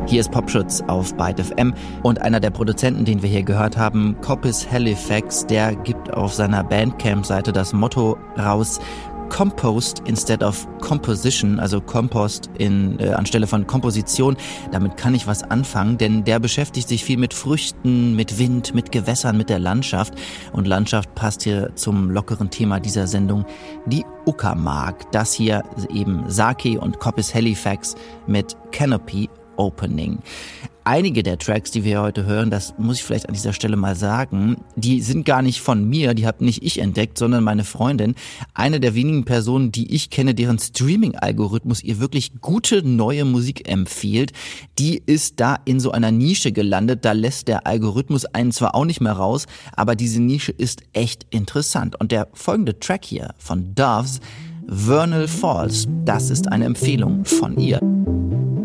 Hier ist Popschutz auf Byte FM und einer der Produzenten, den wir hier gehört haben, Coppis Halifax, der gibt auf seiner Bandcamp-Seite das Motto raus: Compost instead of Composition, also Kompost anstelle von Komposition. Damit kann ich was anfangen, denn der beschäftigt sich viel mit Früchten, mit Wind, mit Gewässern, mit der Landschaft. Und Landschaft passt hier zum lockeren Thema dieser Sendung, die Uckermark. Das hier eben Saki und Coppis Halifax mit Canopy Opening. Einige der Tracks, die wir heute hören, das muss ich vielleicht an dieser Stelle mal sagen, die sind gar nicht von mir, die habe nicht ich entdeckt, sondern meine Freundin. Eine der wenigen Personen, die ich kenne, deren Streaming-Algorithmus ihr wirklich gute neue Musik empfiehlt, die ist da in so einer Nische gelandet. Da lässt der Algorithmus einen zwar auch nicht mehr raus, aber diese Nische ist echt interessant. Und der folgende Track hier von Doves, Vernal Falls, das ist eine Empfehlung von ihr.